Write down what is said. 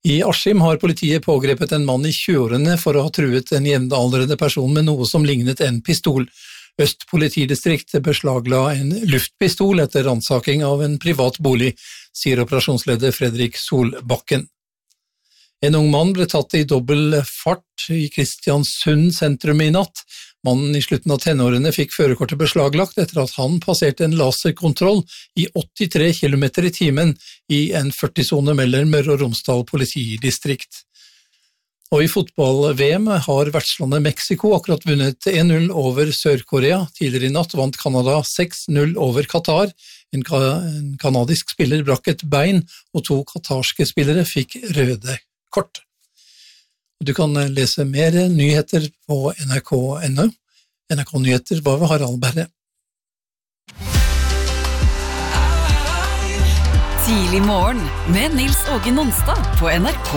I Askim har politiet pågrepet en mann i 20-årene for å ha truet en jevnaldrende person med noe som lignet en pistol. Øst politidistrikt beslagla en luftpistol etter ransaking av en privat bolig, sier operasjonsleder Fredrik Solbakken. En ung mann ble tatt i dobbel fart i Kristiansund sentrum i natt. Mannen i slutten av tenårene fikk førerkortet beslaglagt etter at han passerte en laserkontroll i 83 km i timen i en 40-sone mellom Møre og Romsdal politidistrikt. Og i fotball-VM har vertslandet Mexico akkurat vunnet 1-0 over Sør-Korea. Tidligere i natt vant Canada 6-0 over Qatar. En kanadisk spiller brakk et bein, og 2 katarske spillere fikk røde kort. Du kan lese mer nyheter på NRK.no. NRK Nyheter var ved Harald Berre. Tidlig morgen med Nils Åge Nonstad på NRK